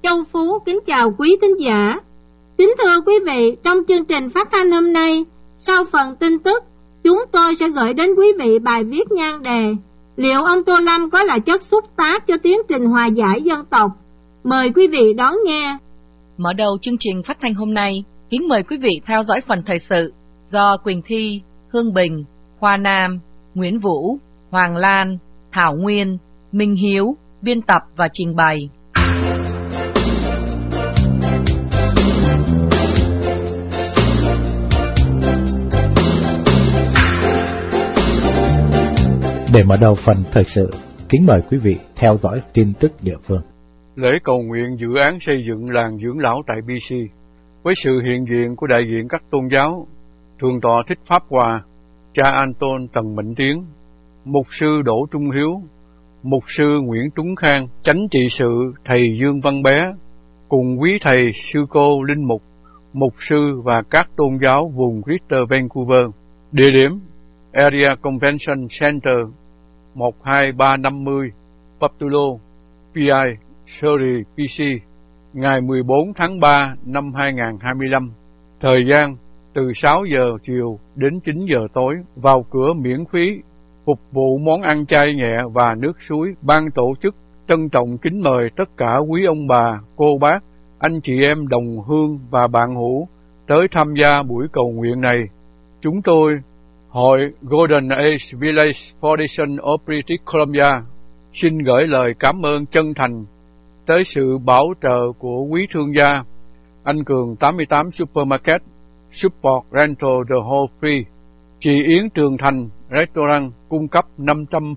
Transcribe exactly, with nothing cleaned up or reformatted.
Châu Phú kính chào quý thính giả. Kính thưa quý vị, trong chương trình phát thanh hôm nay, sau phần tin tức, chúng tôi sẽ gửi đến quý vị bài viết nhan đề Liệu ông Tô Lâm có là chất xúc tác cho tiến trình hòa giải dân tộc? Mời quý vị đón nghe. Mở đầu chương trình phát thanh hôm nay, kính mời quý vị theo dõi phần thời sự do Quỳnh Thi, Hương Bình, Hoa Nam, Nguyễn Vũ, Hoàng Lan, Thảo Nguyên, Minh Hiếu biên tập và trình bày. Để mở đầu phần thời sự, kính mời quý vị theo dõi tin tức địa phương. Lễ cầu nguyện dự án xây dựng làng dưỡng lão tại bê xê với sự hiện diện của đại diện các tôn giáo, Thượng tọa Thích Pháp Hòa, cha Anton Tần Mệnh Tiến, mục sư Đỗ Trung Hiếu, mục sư Nguyễn Tuấn Khang, chánh trị sự thầy Dương Văn Bé, cùng quý thầy sư cô linh mục, mục sư và các tôn giáo vùng Greater Vancouver. Địa điểm Area Convention Center một hai ba năm mươi Papulo, pê i, Surrey, bê xê, ngày mười bốn tháng ba năm hai nghìn không trăm hai mươi lăm. Thời gian từ sáu giờ chiều đến chín giờ tối. Vào cửa miễn phí, phục vụ món ăn chay nhẹ và nước suối. Ban tổ chức trân trọng kính mời tất cả quý ông bà, cô bác, anh chị em đồng hương và bạn hữu tới tham gia buổi cầu nguyện này. Chúng tôi, Hội Golden Age Village Foundation of British Columbia, xin gửi lời cảm ơn chân thành tới sự bảo trợ của quý thương gia Anh Cường tám mươi tám Supermarket, Support Rental the Whole Free, chị Yến Trường Thành Restaurant cung cấp năm trăm